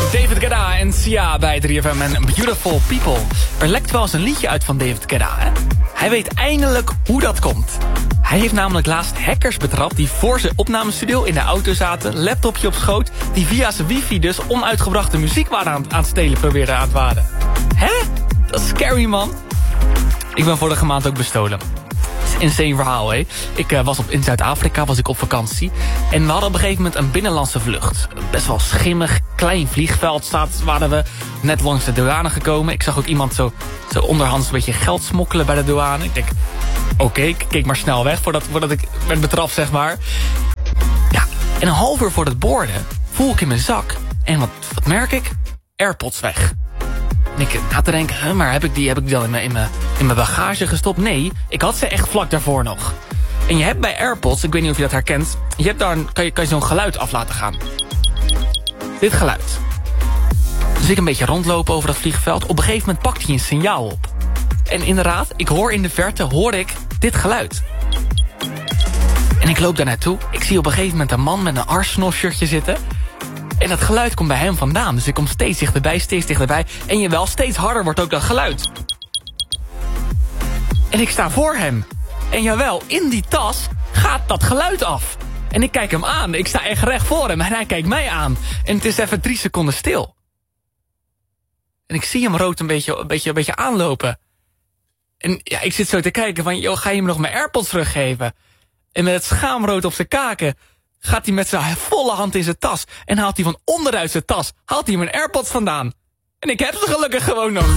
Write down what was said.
David Guetta en Sia bij 3FM en Beautiful People. Er lekt wel eens een liedje uit van David Guetta, hè? Hij weet eindelijk hoe dat komt. Hij heeft namelijk laatst hackers betrapt die voor zijn opnamestudio in de auto zaten, laptopje op schoot, die via zijn wifi dus onuitgebrachte muziek waren aan het stelen probeerden aan het waren. Hè? Dat is scary, man. Ik ben vorige maand ook bestolen. Insane verhaal, hè. In Zuid-Afrika was ik op vakantie. En we hadden op een gegeven moment een binnenlandse vlucht. Best wel schimmig, klein vliegveld waren we net langs de douane gekomen. Ik zag ook iemand zo onderhands een beetje geld smokkelen bij de douane. Ik denk, oké, ik keek maar snel weg voordat ik werd betrapt, zeg maar. Ja, en een half uur voor het boorden voel ik in mijn zak. En wat merk ik? AirPods weg. En ik na te denken, maar heb ik die dan in mijn bagage gestopt? Nee, ik had ze echt vlak daarvoor nog. En je hebt bij AirPods, ik weet niet of je dat herkent, je hebt daar kan je zo'n geluid af laten gaan. Dit geluid. Dus ik een beetje rondlopen over dat vliegveld. Op een gegeven moment pakt hij een signaal op. En inderdaad, ik hoor in de verte dit geluid. En ik loop daar naartoe. Ik zie op een gegeven moment een man met een Arsenal-shirtje zitten. En dat geluid komt bij hem vandaan. Dus ik kom steeds dichterbij. En jawel, steeds harder wordt ook dat geluid. En ik sta voor hem. En jawel, in die tas gaat dat geluid af. En ik kijk hem aan. Ik sta echt recht voor hem. En hij kijkt mij aan. En het is even 3 seconden stil. En ik zie hem rood een beetje aanlopen. En ja, ik zit zo te kijken van, joh, ga je me nog mijn AirPods teruggeven? En met het schaamrood op zijn kaken gaat hij met zijn volle hand in zijn tas. En haalt hij van onderuit zijn tas mijn AirPods vandaan. En ik heb ze gelukkig gewoon nog.